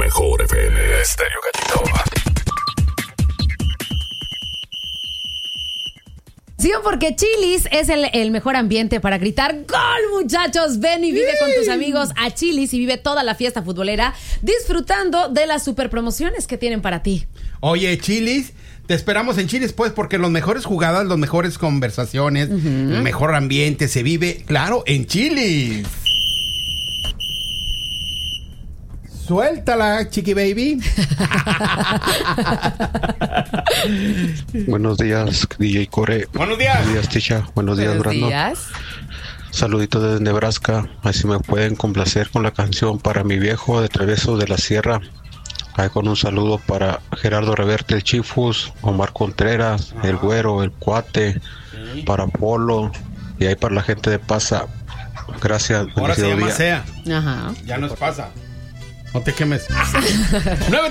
mejor FM Estéreo Gatito. Sí, porque Chili's es el mejor ambiente para gritar ¡Gol, muchachos! Ven y vive con tus amigos a Chili's y vive toda la fiesta futbolera disfrutando de las super promociones que tienen para ti. Oye, Chili's, te esperamos en Chili's, pues, porque las mejores jugadas, las mejores conversaciones, el mejor ambiente se vive, claro, en Chili's. Suéltala, Chiqui Baby. Buenos días, DJ Core. Buenos días. Buenos días, Ticha. Buenos días, Buenos Brandon. días. Saluditos desde Nebraska. Así me pueden complacer con la canción para mi viejo de Travieso de la Sierra. Ahí con un saludo para Gerardo Reverte, el Chifus, Omar Contreras, el Güero, el Cuate, para Polo y ahí para la gente de Pasa. Gracias. Ahora se llama día. SEA. Ajá. Ya nos pasa. No te quemes.